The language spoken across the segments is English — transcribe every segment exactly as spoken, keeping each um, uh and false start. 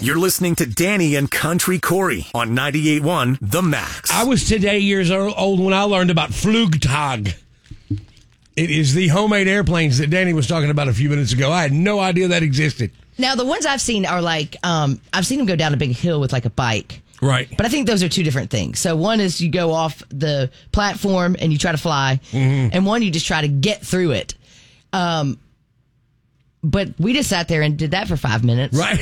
You're listening to Danny and Country Corey on ninety-eight point one The Max. I was today years old when I learned about Flugtag. It is the homemade airplanes that Danny was talking about a few minutes ago. I had no idea that existed. Now, the ones I've seen are like, um, I've seen them go down a big hill with like a bike. Right. But I think those are two different things. So one is you go off the platform and you try to fly, mm-hmm. and one you just try to get through it. Um, but we just sat there and did that for five minutes. Right.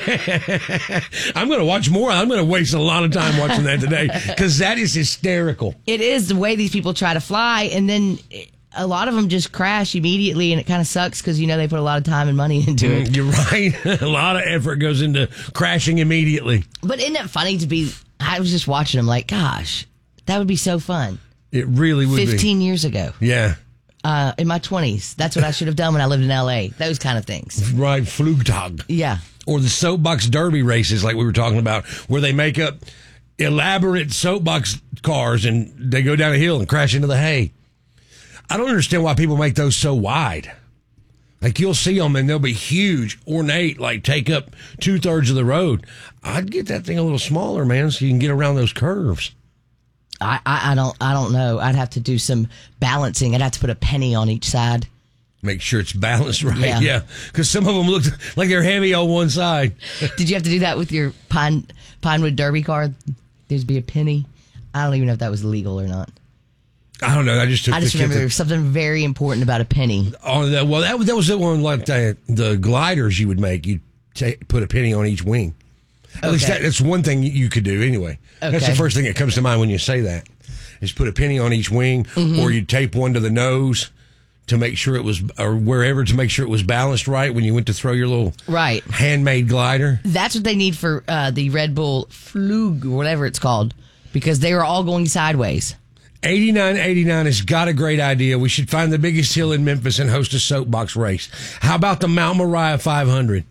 I'm going to watch more. I'm going to waste a lot of time watching that today because that is hysterical. It is the way these people try to fly, and then a lot of them just crash immediately, and it kind of sucks because, you know, they put a lot of time and money into it. Mm, you're right. A lot of effort goes into crashing immediately. But isn't it funny to be, I was just watching them like, gosh, that would be so fun. It really would fifteen be. fifteen years ago. Yeah. Uh, in my twenties. That's what I should have done when I lived in L A. Those kind of things. Right. Flugtag. Yeah. Or the soapbox derby races like we were talking about, where they make up elaborate soapbox cars and they go down a hill and crash into the hay. I don't understand why people make those so wide. Like, you'll see them and they'll be huge, ornate, like take up two thirds of the road. I'd get that thing a little smaller, man, so you can get around those curves. I, I, I don't I don't know. I'd have to do some balancing. I'd have to put a penny on each side. Make sure it's balanced right, Yeah. yeah. Because some of them look like they're heavy on one side. Did you have to do that with your Pine Pinewood Derby car? There'd be a penny. I don't even know if that was legal or not. I don't know. I just took I just the remember kid there was something very important about a penny. Oh, that, well, that, that was the one like the, the gliders you would make. You'd take, put a penny on each wing. At Okay. least that, that's one thing you could do anyway. That's Okay. the first thing that comes to mind when you say that, is put a penny on each wing, Mm-hmm. or you'd tape one to the nose to make sure it was, or wherever to make sure it was balanced right when you went to throw your little Right. handmade glider. That's what they need for uh, the Red Bull Flug, or whatever it's called, because they were all going sideways. eighty-nine eighty-nine has got a great idea. We should find the biggest hill in Memphis and host a soapbox race. How about the Mount Moriah five hundred?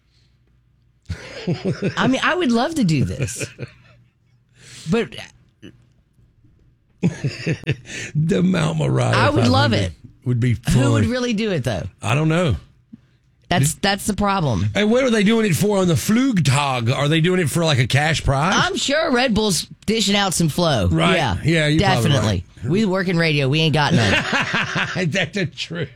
I mean, I would love to do this. But The Mount Moriah I would love five hundred it. Would be fun. Who would really do it, though? I don't know. That's that's the problem. And what are they doing it for on the Flugtag? Are they doing it for like a cash prize? I'm sure Red Bull's dishing out some flow. Right. Yeah. Yeah, you're probably definitely. We work in radio. We ain't got none. That's the truth.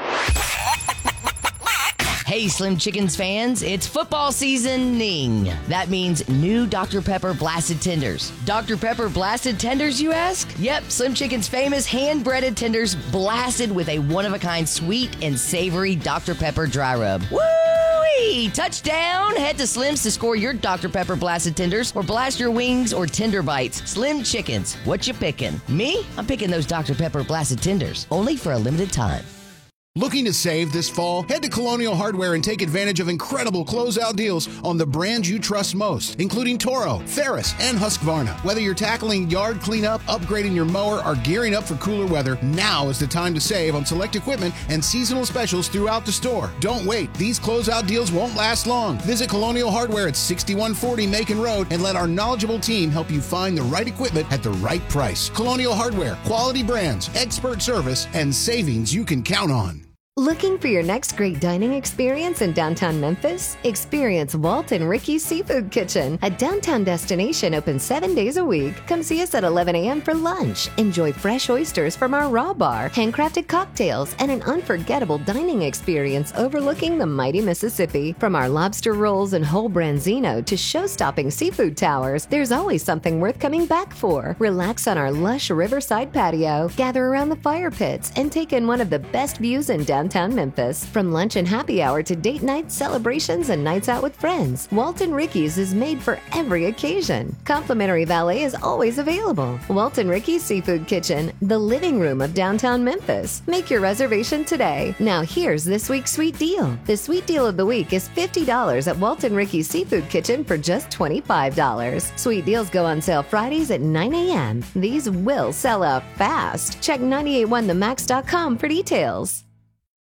Hey, Slim Chickens fans, it's football seasoning. That means new Doctor Pepper Blasted Tenders. Doctor Pepper Blasted Tenders, you ask? Yep, Slim Chicken's famous hand-breaded tenders blasted with a one-of-a-kind sweet and savory Doctor Pepper dry rub. Woo-wee! Touchdown! Head to Slim's to score your Doctor Pepper Blasted Tenders or blast your wings or tender bites. Slim Chickens, what you picking? Me? I'm picking those Doctor Pepper Blasted Tenders, only for a limited time. Looking to save this fall? Head to Colonial Hardware and take advantage of incredible closeout deals on the brands you trust most, including Toro, Ferris, and Husqvarna. Whether you're tackling yard cleanup, upgrading your mower, or gearing up for cooler weather, now is the time to save on select equipment and seasonal specials throughout the store. Don't wait. These closeout deals won't last long. Visit Colonial Hardware at sixty-one forty Macon Road and let our knowledgeable team help you find the right equipment at the right price. Colonial Hardware, quality brands, expert service, and savings you can count on. Looking for your next great dining experience in downtown Memphis? Experience Walt and Ricky's Seafood Kitchen, a downtown destination open seven days a week. Come see us at eleven a.m. for lunch. Enjoy fresh oysters from our raw bar, handcrafted cocktails, and an unforgettable dining experience overlooking the mighty Mississippi. From our lobster rolls and whole branzino to show-stopping seafood towers, there's always something worth coming back for. Relax on our lush riverside patio, gather around the fire pits, and take in one of the best views in downtown Downtown Memphis. From lunch and happy hour to date nights, celebrations, and nights out with friends, Walt and Ricky's is made for every occasion. Complimentary valet is always available. Walt and Ricky's Seafood Kitchen, the living room of downtown Memphis. Make your reservation today. Now here's this week's sweet deal. The sweet deal of the week is fifty dollars at Walt and Ricky's Seafood Kitchen for just twenty-five dollars. Sweet deals go on sale Fridays at nine a.m. These will sell out fast. Check nine eight one the max dot com for details.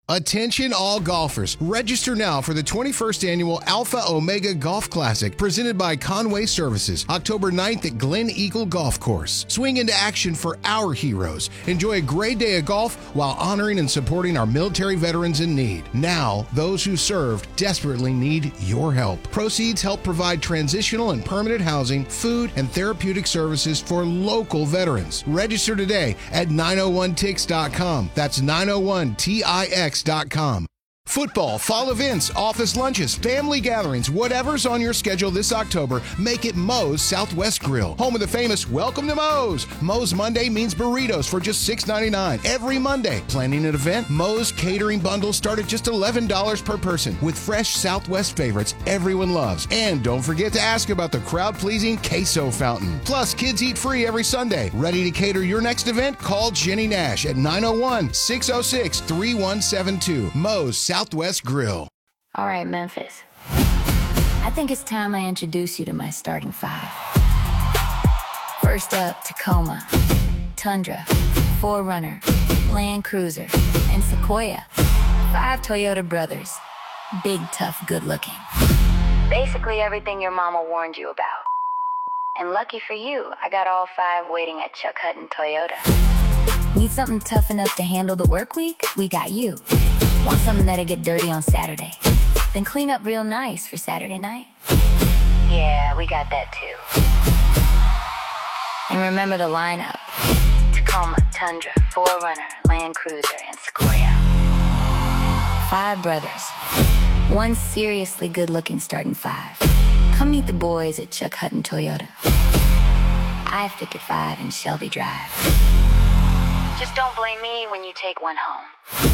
Attention all golfers. Register now for the twenty-first Annual Alpha Omega Golf Classic presented by Conway Services, October ninth at Glen Eagle Golf Course. Swing into action for our heroes. Enjoy a great day of golf while honoring and supporting our military veterans in need. Now, those who served desperately need your help. Proceeds help provide transitional and permanent housing, food, and therapeutic services for local veterans. Register today at nine oh one tix dot com. That's nine oh one tix dot com. Football, fall events, office lunches, family gatherings, whatever's on your schedule this October, make it Moe's Southwest Grill. Home of the famous Welcome to Moe's. Moe's Monday means burritos for just six ninety-nine every Monday. Planning an event? Moe's catering bundles start at just eleven dollars per person with fresh Southwest favorites everyone loves. And don't forget to ask about the crowd-pleasing queso fountain. Plus, kids eat free every Sunday. Ready to cater your next event? Call Jenny Nash at nine oh one, six oh six, three one seven two. Moe's Southwest Grill. All right, Memphis. I think it's time I introduce you to my starting five. First up, Tacoma, Tundra, four runner, Land Cruiser, and Sequoia. Five Toyota brothers. Big, tough, good-looking. Basically everything your mama warned you about. And lucky for you, I got all five waiting at Chuck Hutton Toyota. Need something tough enough to handle the work week? We got you. Want something that'll get dirty on Saturday, then clean up real nice for Saturday night? Yeah, we got that too. And remember the lineup: Tacoma, Tundra, four runner, Land Cruiser, and Sequoia. Five brothers. One seriously good-looking starting five. Come meet the boys at Chuck Hutton Toyota. I fifty-five in Shelby Drive. Just don't blame me when you take one home.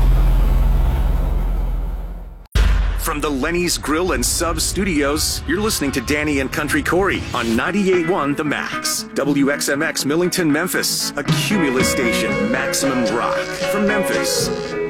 From the Lenny's Grill and Sub Studios, you're listening to Danny and Country Corey on ninety-eight point one The Max. W X M X Millington, Memphis, a Cumulus station, Maximum Rock. From Memphis,